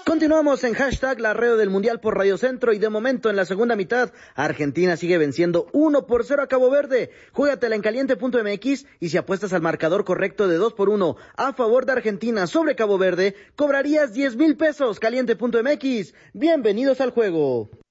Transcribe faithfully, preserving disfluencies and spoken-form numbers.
Continuamos en hashtag la radio del Mundial por Radio Centro y de momento en la segunda mitad, Argentina sigue venciendo uno por cero a Cabo Verde. Juégatela en caliente punto m x y si apuestas al marcador correcto de dos por uno a favor de Argentina sobre Cabo Verde, cobrarías diez mil pesos. caliente punto m x. Bienvenidos al juego.